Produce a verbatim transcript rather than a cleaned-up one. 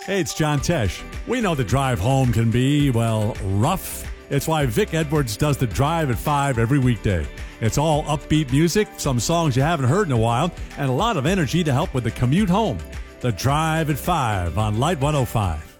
Hey, it's John Tesh. We know the drive home can be, well, rough. It's why Vic Edwards does the Drive at five every weekday. It's all upbeat music, some songs you haven't heard in a while, and a lot of energy to help with the commute home. The Drive at five on Light one oh five.